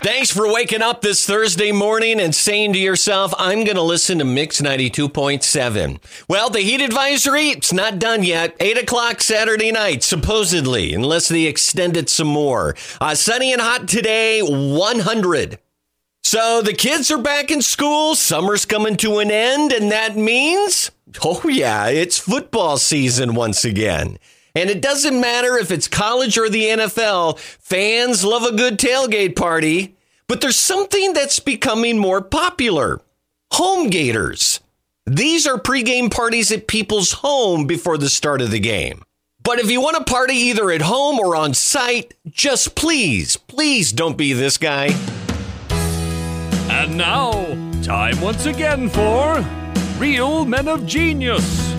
Thanks for waking up this Thursday morning and saying to yourself, I'm going to listen to Mix 92.7. Well, the heat advisory, it's not done yet. 8 o'clock Saturday night, supposedly, unless they extend it some more. Sunny and hot today, 100. So the kids are back in school. Summer's coming to an end, and that means, oh yeah, it's football season once again. And it doesn't matter if it's college or the NFL, fans love a good tailgate party. But there's something that's becoming more popular. Home gators. These are pregame parties at people's home before the start of the game. But if you want to party either at home or on site, just please don't be this guy. And now, time once again for Real Men of Genius.